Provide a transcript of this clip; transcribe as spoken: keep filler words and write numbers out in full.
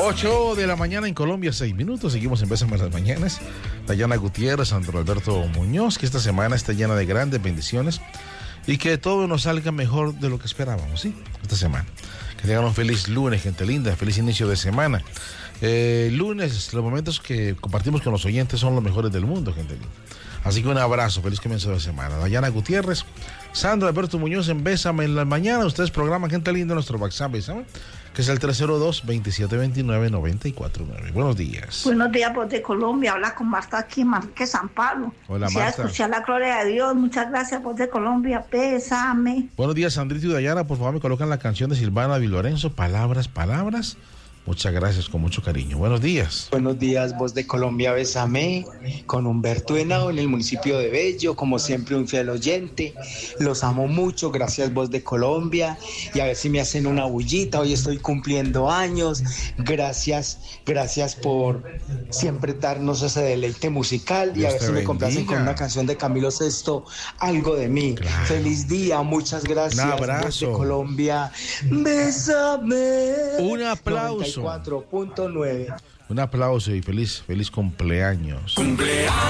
ocho de la mañana en Colombia, seis minutos. Seguimos en Bésame las Mañanas. Dayana Gutiérrez, Sandro Alberto Muñoz, que esta semana está llena de grandes bendiciones y que todo nos salga mejor de lo que esperábamos, ¿sí? Esta semana. Que tengan un feliz lunes, gente linda, feliz inicio de semana. Eh, lunes, los momentos que compartimos con los oyentes son los mejores del mundo, gente linda. Así que un abrazo, feliz comienzo de semana. Dayana Gutiérrez, Sandro Alberto Muñoz en Bésame en la Mañana. Ustedes programan, gente linda, nuestro WhatsApp, ¿saben? Que es el tres cero dos, veintisiete veintinueve, noventa y cuatro nueve. Buenos días. Buenos días, voz de Colombia. Habla con Marta aquí, Marque San Pablo. Hola, Quisiera Marta. escuchar la gloria de Dios. Muchas gracias, voz de Colombia. Bésame. Buenos días, Sandrito y Dayana. Por favor, me colocan la canción de Silvana Di Lorenzo, Palabras, Palabras. Muchas gracias, con mucho cariño. Buenos días. Buenos días, voz de Colombia, Bésame, con Humberto Henao en el municipio de Bello, como siempre un fiel oyente. Los amo mucho, gracias, voz de Colombia. Y a ver si me hacen una bullita, hoy estoy cumpliendo años. Gracias, gracias por siempre darnos ese deleite musical. Dios y a ver si bendiga. me complacen con una canción de Camilo Sesto, Algo de mí. Claro. Feliz día, muchas gracias, Un abrazo. voz de Colombia, Bésame. Un aplauso. noventa y cuatro punto nueve. Un aplauso y feliz, feliz cumpleaños. Cumpleaños.